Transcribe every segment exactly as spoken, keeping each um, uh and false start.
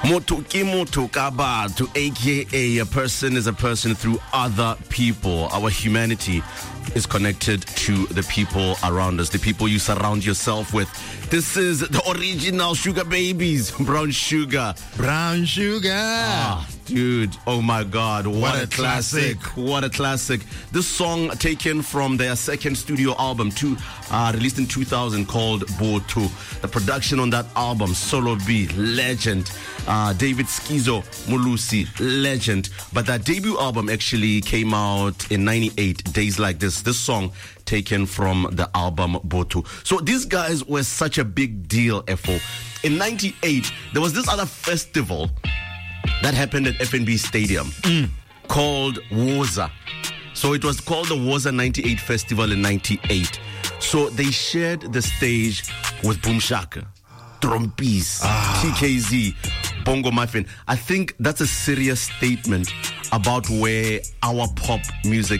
Moto ke moto ka batho, aka a person is a person through other people. Our humanity is connected to the people around us, the people you surround yourself with. This is the original Sugar Babies, Brown Sugar. Brown Sugar. Ah, dude, oh my God, what, What a, a classic. classic. What a classic. This song taken from their second studio album, two, uh, released in two thousand, called Boto. The production on that album, Solo B, legend. Uh, David Skizo Mulusi, legend. But that debut album actually came out in ninety-eight, Days Like This. This song taken from the album Boto. So these guys were such a big deal, F O. In ninety-eight, there was this other festival that happened at F N B Stadium mm. called Woza. So it was called the Woza ninety-eight Festival in ninety-eight. So they shared the stage with Boom Shaka, Trompis, ah. T K Z, Bongo Muffin. I think that's a serious statement about where our pop music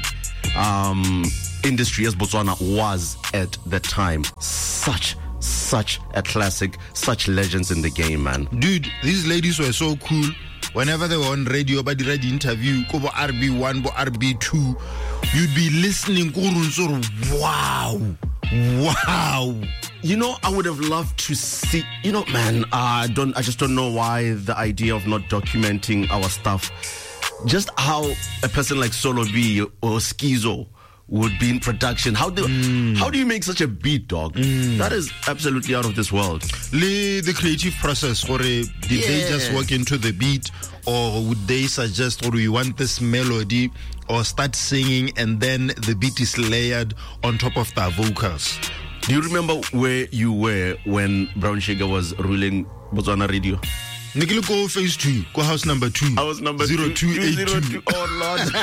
um, industry as Botswana was at the time. Such Such a classic, such legends in the game, man. Dude, these ladies were so cool. Whenever they were on radio, but they read the interview, go R B one, R B two, you'd be listening. Wow, wow. You know, I would have loved to see. You know, man, I uh, don't. I just don't know why the idea of not documenting our stuff. Just how a person like Solo B or Skizo would be in production. How do mm. how do you make such a beat, dog? Mm. That is absolutely out of this world. Le, the creative process, or did yeah. they just work into the beat, or would they suggest, or we want this melody, or start singing, and then the beat is layered on top of the vocals? Do you remember where you were when Brown Sugar was ruling Botswana radio? Nikilo go phase two, go house number two. I was number zero two, two eight zero two. two. Oh Lord.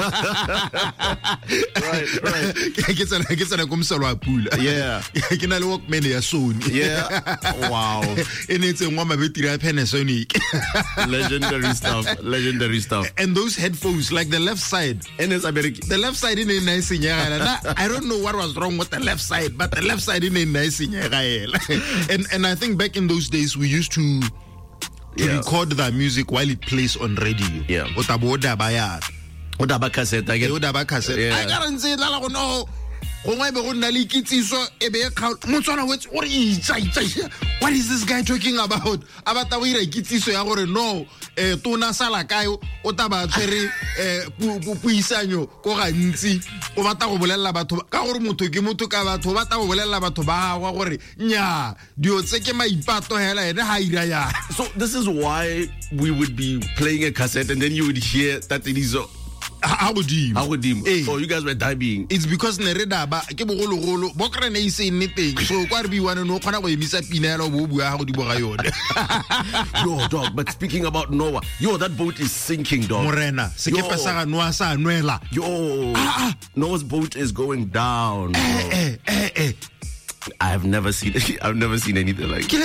right, right. Get on, get on, come solo pool. Yeah. Can I walk many a soon? Yeah. Wow. And it's a woman with three Panasonic. Legendary stuff. Legendary stuff. And those headphones, like the left side. And it's American. The left side in a nice in I don't know what was wrong with the left side, but the left side in a nice in And and I think back in those days we used to to yeah. record the music while it plays on radio. Yeah. Otaboda bayat. Odaba cassette again. Odaba cassette. Yeah. I can't say that no. What is this guy talking about? About the no, tuna sala kayo, otaba cherry, puisanyo, koranzi, obata obolela bato, kaor mutu kimutu kabato, bata obolela bato ba, wagore, nya, dio seke ma ipato hela, and hairaya. So, this is why we would be playing a cassette and then you would hear that it is. How would you? How would you? Hey. So you guys were diving. It's because Nereda ba kebo golo golo bokra na ise anything. So kwa be one no kana go emisa pinelo bo bua how di boga yone. Yo dog, but speaking about Noah, yo that boat is sinking, dog. Morena, se ke pasanga Noah sa nwela. Yo. Ah, Noah's boat is going down. Eh eh eh eh. I've never seen I've never seen anything like it.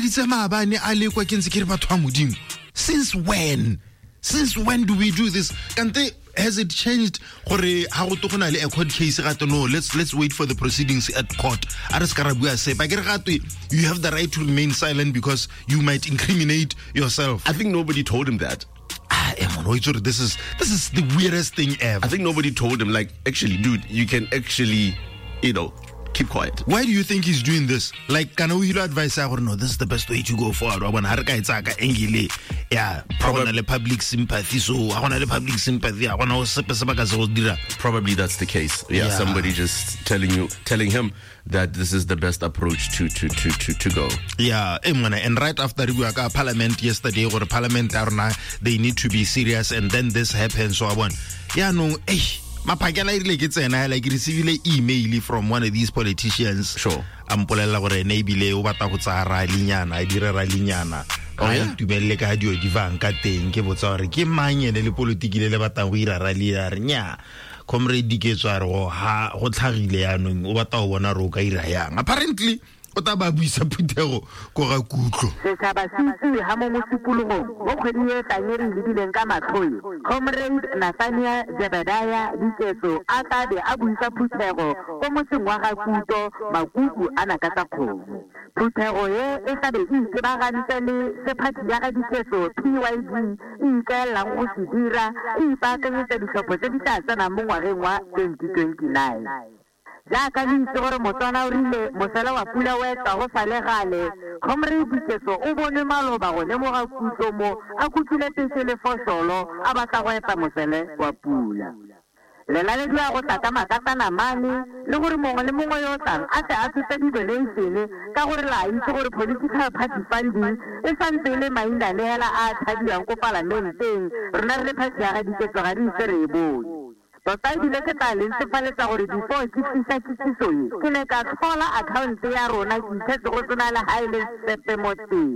Since when? Since when do we do this? Can't they, has it changed? Or how to a court case? No, let's let's wait for the proceedings at court. You have the right to remain silent because you might incriminate yourself. I think nobody told him that. Ah, this is this is the weirdest thing ever. I think nobody told him, like, actually, dude, you can actually, you know, keep quiet. Why do you think he's doing this? Like, can we hear advice? I don't know. This is the best way to go forward. Yeah, probably public sympathy. So I want the public sympathy. I want to. Probably that's the case. Yeah, yeah, somebody just telling you, telling him that this is the best approach to to to to, to go. Yeah, and right after we got Parliament yesterday, or Parliament, they need to be serious, and then this happens. So I want, yeah, no, hey. Mapakela ile ke tsena like receive email from one of these politicians. Sure. Ampolela gore ne bile o batla go tsa ra linyana a dire ra linyana. Oh yeah. Tumelle ka dio divang ka teng ke botsa gore ke manye le politiki le batla go ira ra lia nya. Comrade ke tswa re go ha go tlhagile yanong o batla go bona ro ka ira yang. Apparently o ta ba buisa Phuthego go ga kutlo setšhaba se itse ha mo mosupologong mo kgwedi e tlang e re lebileng ka matlhoi Comrade Nathaniel Jebediah Diketso a ka be a buisa Phuthego ko motseng wa ga Kuto makuku a naka tsa kgomo Phuthego ye e tla be e itebagantse le sephathi ya ga Diketso P Y D e ikaelang go se dira e ipaakanyetsa ditlhopho tse di tla tsenang mo ngwageng wa twenty twenty-nine jaaka le itse gore motswana o rile mosele wa pula o etsa go sa le gale Comrade Diketso o bone maloba go lemoga Kutlo mo a kutlile pese le fošolo a batla go epa mosele wa pula lelaledi a go tla ka makatana mane le gore mongwe le mongwe yo tlang a tle a tshotse di-donation ka gore la itse gore political party funding e santse le maina le hela a tshadiwang ko palamenteng rona re le party ya ga Diketso ga di itse re e bone tota ebile ke tla leng sefaletsa gore before ke tlisa kitsiso e ke ne ka tlhola account ya rona ke ithetse go tsena le ha e le sepe mo teng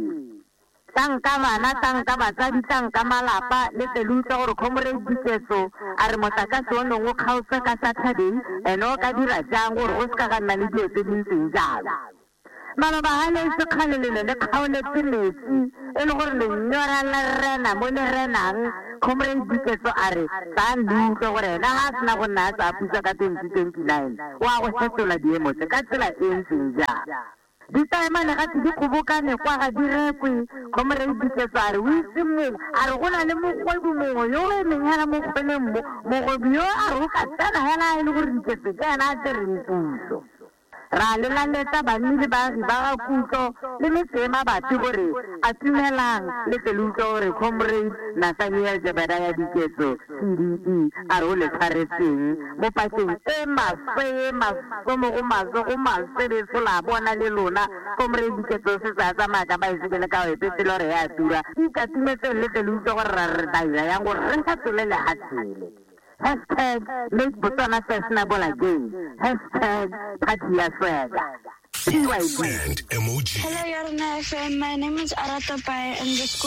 tanka bana tanka batsadi tanka malapa le telutsa gore Comrade Diketso a re motlakase o neng o kgaotse ka Saturday ene o ka dira jang gore go se ka ga nna le dilo tse di ntseng jalo maloba ga le sekgale le ne le kgaoletse metsi e le gore lenyora le rena mo le renang Comrade Diketso a re sa ndutlwe gore ena ga a sena go nna a tsa pusa ka twenty twenty-nine wa go fetola diemo tse ka tsela e ntseng jang ditaemane ga se di kgobokane kwa ga direkwe Comrade Diketso a re o itse mongwe a re go na le mogwebi mongwe yo o emeng hela mo kgweleng mo mogwebi yo a re o ka tsena hela e le gore Diketso ke ena a tsereng puso ra lelaletsa banni le baagi ba ga Kutlo le metse e mabapi gore a tumelang le telutso gore Comrade Nathaniel Jebediah Diketso C D E a re o le tshwaretseng mo pakeng e maswe e masomo go maswe go masebetso la bona le lona Comrade Diketso se sa tsamaya ka baesekele ka wepetse le gore ya tura ikatumetseng le telutso gore ra re taila yang gore re sa tswele le gatsele Hashtag make Botswana fashionable again. Hashtag party ya swagger. Send emoji. Hello, Yarna F M. My name is Arata Pai and the school